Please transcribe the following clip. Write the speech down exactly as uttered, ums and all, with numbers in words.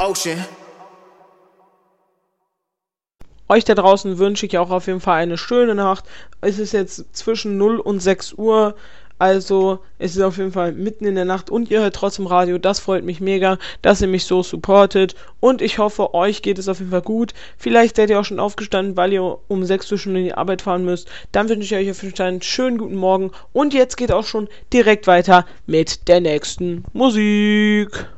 ocean. Euch da draußen wünsche ich auch auf jeden Fall eine schöne Nacht. Es ist jetzt zwischen null und sechs Uhr, also es ist auf jeden Fall mitten in der Nacht und ihr hört trotzdem Radio. Das freut mich mega, dass ihr mich so supportet und ich hoffe, euch geht es auf jeden Fall gut. Vielleicht seid ihr auch schon aufgestanden, weil ihr um sechs Uhr schon in die Arbeit fahren müsst. Dann wünsche ich euch auf jeden Fall einen schönen guten Morgen und jetzt geht auch schon direkt weiter mit der nächsten Musik.